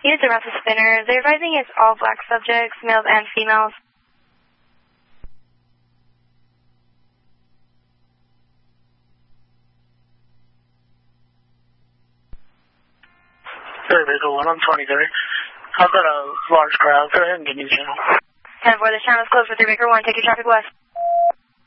Units around the spinner. They're advising it's all black subjects, males and females. Very vehicle 1 on 23. I've got a large crowd. Go ahead and give me the channel. 10-4, the channel is closed for 3 Baker 1. Take your traffic west.